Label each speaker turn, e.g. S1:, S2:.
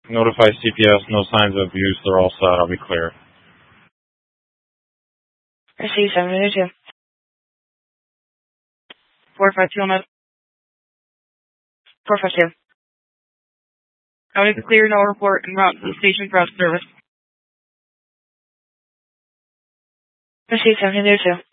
S1: Notify CPS, no signs of abuse, they're all set, I'll be clear.
S2: Receive 702. 452 on that. 452. I would clear no report and route to the station for service. Receive 702.